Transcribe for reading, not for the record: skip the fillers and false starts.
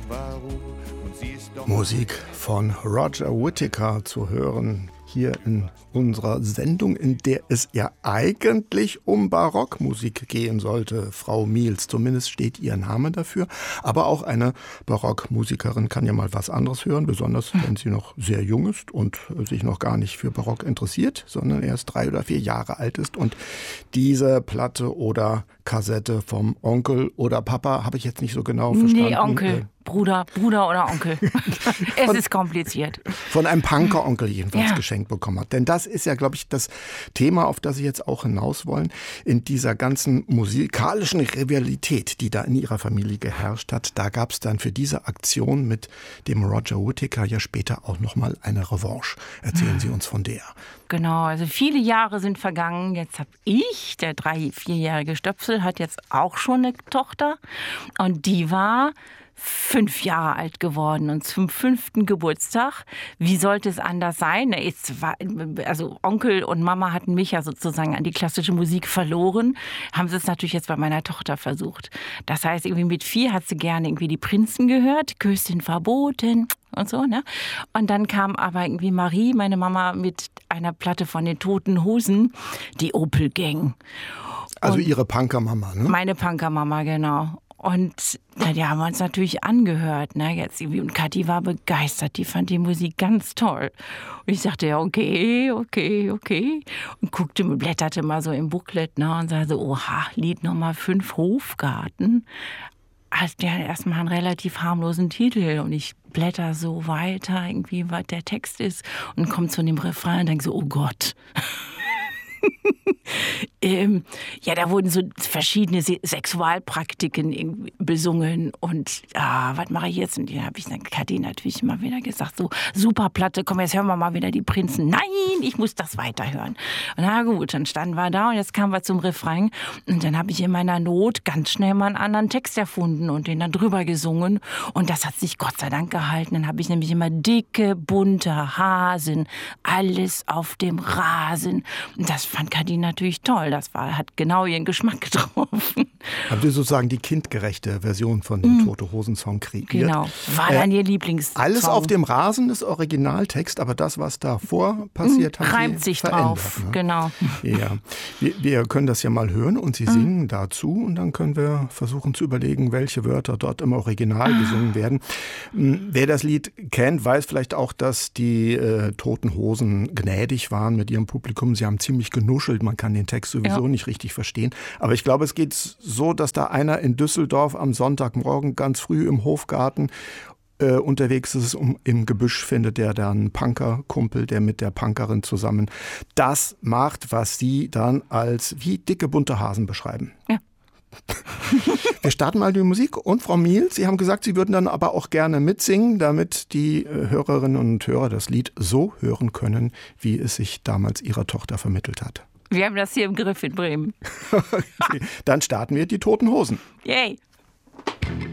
Musik von Roger Whittaker zu hören hier in unserer Sendung, in der es ja eigentlich um Barockmusik gehen sollte, Frau Miels. Zumindest steht ihr Name dafür. Aber auch eine Barockmusikerin kann ja mal was anderes hören, besonders wenn sie noch sehr jung ist und sich noch gar nicht für Barock interessiert, sondern erst 3 oder 4 Jahre alt ist. Und diese Platte oder Kassette vom Onkel oder Papa, habe ich jetzt nicht so genau verstanden. Nee, Onkel. Bruder oder Onkel. Es ist kompliziert. Von einem Punker-Onkel jedenfalls geschenkt bekommen hat. Denn das ist ja, glaube ich, das Thema, auf das Sie jetzt auch hinaus wollen, in dieser ganzen musikalischen Rivalität, die da in Ihrer Familie geherrscht hat. Da gab es dann für diese Aktion mit dem Roger Whittaker ja später auch nochmal eine Revanche. Erzählen Sie uns von der. Genau, also viele Jahre sind vergangen. Jetzt habe ich, der 3-4-jährige Stöpsel, hat jetzt auch schon eine Tochter. Und die war 5 Jahre alt geworden und zum 5. Geburtstag. Wie sollte es anders sein? Also Onkel und Mama hatten mich ja sozusagen an die klassische Musik verloren. Haben sie es natürlich jetzt bei meiner Tochter versucht. Das heißt, irgendwie mit 4 hat sie gerne irgendwie die Prinzen gehört, Küsschen verboten und so, ne? Und dann kam aber irgendwie Marie, meine Mama, mit einer Platte von den Toten Hosen, die Opel Gang. Also Ihre Punker-Mama, ne? Meine Punker-Mama, genau. Und die haben wir uns natürlich angehört, ne, jetzt irgendwie. Und Kathi war begeistert, die fand die Musik ganz toll. Und ich sagte, ja, okay. Und blätterte mal so im Booklet, ne, und sagte so, oha, Lied Nummer 5, Hofgarten. Also der hat erstmal einen relativ harmlosen Titel. Und ich blätter so weiter, irgendwie, was der Text ist. Und komme zu dem Refrain und denke so, oh Gott. Da wurden so verschiedene Sexualpraktiken besungen und was mache ich jetzt? Und da habe ich dann Kathi natürlich immer wieder gesagt, so super Platte, komm, jetzt hören wir mal wieder die Prinzen. Nein, ich muss das weiterhören. Und na gut, dann standen wir da und jetzt kamen wir zum Refrain und dann habe ich in meiner Not ganz schnell mal einen anderen Text erfunden und den dann drüber gesungen und das hat sich Gott sei Dank gehalten. Dann habe ich nämlich immer dicke, bunte Hasen, alles auf dem Rasen. Und das fand Kathi natürlich toll. Hat genau ihren Geschmack getroffen. Haben Sie sozusagen die kindgerechte Version von dem Tote-Hosen-Song kreiert? Genau, war dann Ihr Lieblingssong. Alles auf dem Rasen ist Originaltext, aber das, was davor passiert, haben reimt Sie sich verändert, drauf, ne? Genau. Ja, wir können das ja mal hören und Sie singen dazu und dann können wir versuchen zu überlegen, welche Wörter dort im Original gesungen werden. Wer das Lied kennt, weiß vielleicht auch, dass die Toten Hosen gnädig waren mit ihrem Publikum. Sie haben ziemlich genuschelt, man kann den Text sowieso nicht richtig verstehen. Aber ich glaube, es geht so, dass da einer in Düsseldorf am Sonntagmorgen ganz früh im Hofgarten unterwegs ist, im Gebüsch findet er dann einen Punker-Kumpel, der mit der Punkerin zusammen das macht, was sie dann als wie dicke, bunte Hasen beschreiben. Ja. Wir starten mal die Musik und Frau Miels, Sie haben gesagt, Sie würden dann aber auch gerne mitsingen, damit die Hörerinnen und Hörer das Lied so hören können, wie es sich damals ihrer Tochter vermittelt hat. Wir haben das hier im Griff in Bremen. Okay, dann starten wir die Toten Hosen. Yay!